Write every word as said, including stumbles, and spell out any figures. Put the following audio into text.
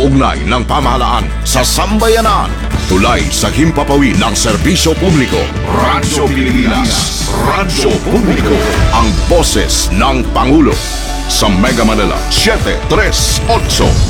kaugnay ng pamahalaan sa sambayanan. Tulay sa himpapawi ng serbisyo publiko. Radyo Pilipinas. Radyo Publiko. Ang boses ng Pangulo. Sa Mega Manila, seven three eight.